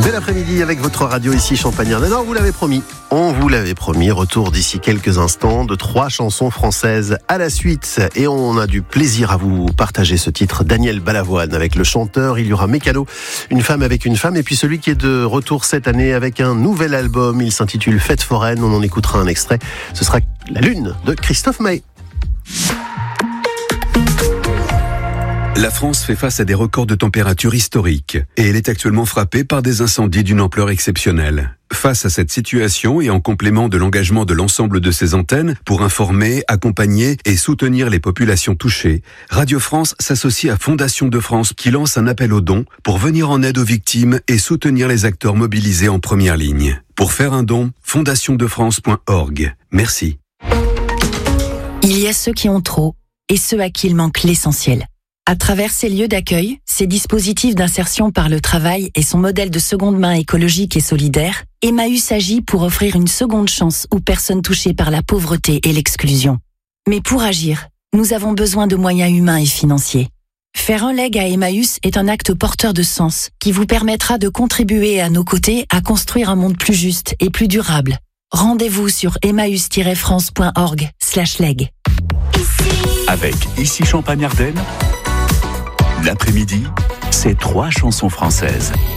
Bel après-midi avec votre radio ici Champagne-Ardenne. On vous l'avait promis. On vous l'avait promis. Retour d'ici quelques instants de 3 chansons françaises à la suite. Et on a du plaisir à vous partager ce titre. Daniel Balavoine avec le chanteur. Il y aura Mécano, Une femme avec une femme. Et puis celui qui est de retour cette année avec un nouvel album. Il s'intitule Fête foraine. On en écoutera un extrait. Ce sera La Lune de Christophe Maé. La France fait face à des records de température historiques et elle est actuellement frappée par des incendies d'une ampleur exceptionnelle. Face à cette situation et en complément de l'engagement de l'ensemble de ses antennes pour informer, accompagner et soutenir les populations touchées, Radio France s'associe à Fondation de France qui lance un appel aux dons pour venir en aide aux victimes et soutenir les acteurs mobilisés en première ligne. Pour faire un don, fondationdefrance.org. Merci. Il y a ceux qui ont trop et ceux à qui il manque l'essentiel. À travers ces lieux d'accueil, ces dispositifs d'insertion par le travail et son modèle de seconde main écologique et solidaire, Emmaüs agit pour offrir une seconde chance aux personnes touchées par la pauvreté et l'exclusion. Mais pour agir, nous avons besoin de moyens humains et financiers. Faire un leg à Emmaüs est un acte porteur de sens qui vous permettra de contribuer à nos côtés à construire un monde plus juste et plus durable. Rendez-vous sur emmaüs-france.org/leg. Avec Ici Champagne-Ardenne, l'après-midi, c'est 3 chansons françaises.